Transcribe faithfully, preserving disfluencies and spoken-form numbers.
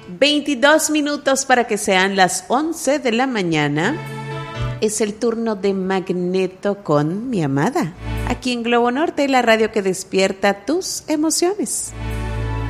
veintidós minutos para que sean las once de la mañana. Es el turno de Magneto con Mi Amada, aquí en Globo Norte, la radio que despierta tus emociones.